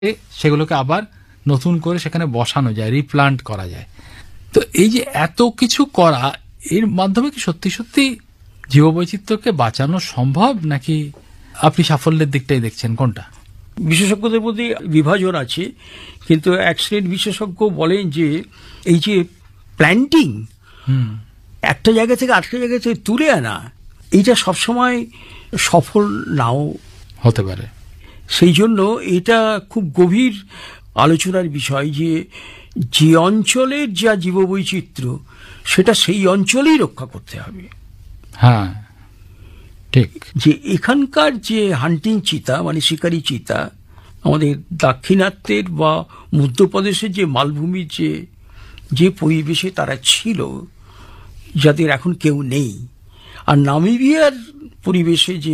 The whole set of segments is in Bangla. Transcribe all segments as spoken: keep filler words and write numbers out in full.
সেগুলোকে আবার নতুন করে সেখানে বসানো যায়, রিপ্লান্ট করা যায়। তো এই যে এত কিছু করা, এর মাধ্যমে কি সত্যি সত্যি জীববৈচিত্র্যকে বাঁচানো সম্ভব, নাকি আপনি সাফল্যের দিকটাই দেখছেন, কোনটা? বিশেষজ্ঞদের মধ্যে বিভাজন আছে, কিন্তু এক শ্রেণীর বিশেষজ্ঞ বলেন যে এই যে প্ল্যান্টিং, একটা জায়গা থেকে আরেকটা জায়গা থেকে তুলে আনা, এইটা সবসময় সফল নাও হতে পারে। সেই জন্য এটা খুব গভীর আলোচনার বিষয় যে যে অঞ্চলের যা জীববৈচিত্র্য সেটা সেই অঞ্চলেই রক্ষা করতে হবে। হ্যাঁ, ঠিক। যে এখানকার যে হান্টিং চিতা মানে শিকারী চিতা, আমাদের দাক্ষিণাত্যের বা মধ্যপ্রদেশের যে মালভূমির যে যে পরিবেশে তারা ছিল, যাদের এখন কেউ নেই, আর নামিবিয়ার পরিবেশে যে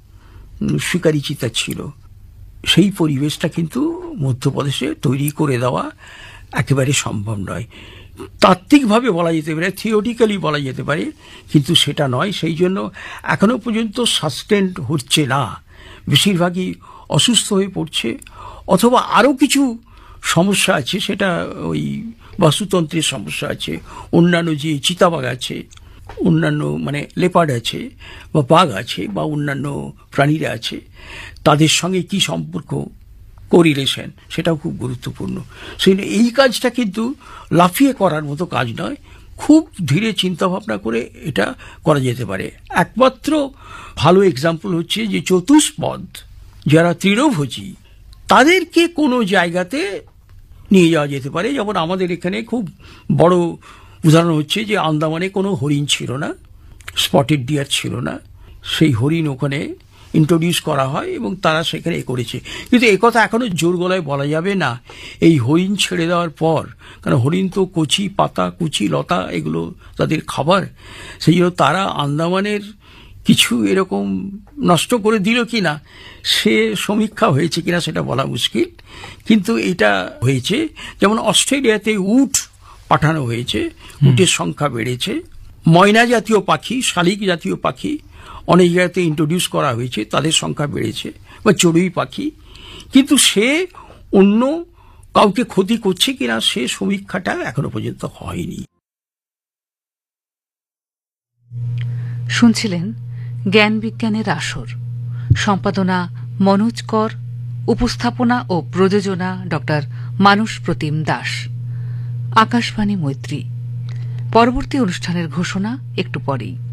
শিকারী চিতা ছিল, সেই পরিবেশটা কিন্তু মধ্যপ্রদেশে তৈরি করে দেওয়া একেবারে সম্ভব নয়। তাত্ত্বিকভাবে বলা যেতে পারে, থিওরিটিক্যালি বলা যেতে পারে, কিন্তু সেটা নয়। সেই জন্য এখনো পর্যন্ত সাস্টেন্ড হচ্ছে না, বেশিরভাগই অসুস্থ হয়ে পড়ছে, অথবা আরও কিছু সমস্যা আছে, সেটা ওই বাস্তুতন্ত্রের সমস্যা আছে, অন্যান্য যে চিতাবাঘ আছে, অন্যান্য মানে লেপার্ড আছে বা বাঘ আছে বা অন্যান্য প্রাণীরা আছে, তাদের সঙ্গে কি সম্পর্ক, কোরিলেশন, সেটাও খুব গুরুত্বপূর্ণ। সেই এই কাজটা কিন্তু লাফিয়ে করার মতো কাজ নয়, খুব ধীরে চিন্তাভাবনা করে এটা করা যেতে পারে। একমাত্র ভালো এক্সাম্পল হচ্ছে যে চতুষ্পদ যারা তৃণভোজী, তাদেরকে কোনো জায়গাতে নিয়ে যাওয়া যেতে পারে। যেমন আমাদের এখানে খুব বড় উদাহরণ হচ্ছে যে আন্দামানে কোনো হরিণ ছিল না, স্পটেড ডিয়ার ছিল না, সেই হরিণ ওখানে ইন্ট্রোডিউস করা হয় এবং তারা সেখানে এ করেছে। কিন্তু একথা এখনো জোর গলায় বলা যাবে না এই হরিণ ছেড়ে দেওয়ার পর, কারণ হরিণ তো কচি পাতা, কুচি লতা, এগুলো তাদের খাবার। সেই জন্য তারা আন্দামানের কিছু এরকম নষ্ট করে দিল কিনা, সে সমীক্ষা হয়েছে কিনা সেটা বলা মুশকিল, কিন্তু এটা হয়েছে। যেমন অস্ট্রেলিয়াতে উট পাঠানো হয়েছে, উটের সংখ্যা বেড়েছে। ময়না জাতীয় পাখি, শালিক জাতীয় পাখি অনেক জায়গাতে ইন্ট্রোডিউস করা হয়েছে, তাদের সংখ্যা বেড়েছে, বা চড়ুই পাখি। কিন্তু সে অন্য কাউকে ক্ষতি করছে কিনা সে সমীক্ষাটা এখনো পর্যন্ত হয়নি। শুনছিলেন জ্ঞান বিজ্ঞানের আসর, সম্পাদনা মনোজ কর, উপস্থাপনা ও প্রযোজনা ডক্টর মানস প্রতিম দাস। আকাশবাণী মৈত্রী। পরবর্তী অনুষ্ঠানের ঘোষণা একটু পরেই।